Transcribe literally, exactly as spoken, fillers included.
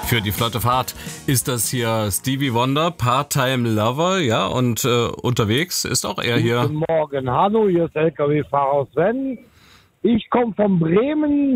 für die flotte Fahrt ist das hier Stevie Wonder, Part-Time Lover, ja, und äh, unterwegs ist auch er hier. Guten Morgen, hallo, hier ist L K W-Fahrer Sven. Ich komme von Bremen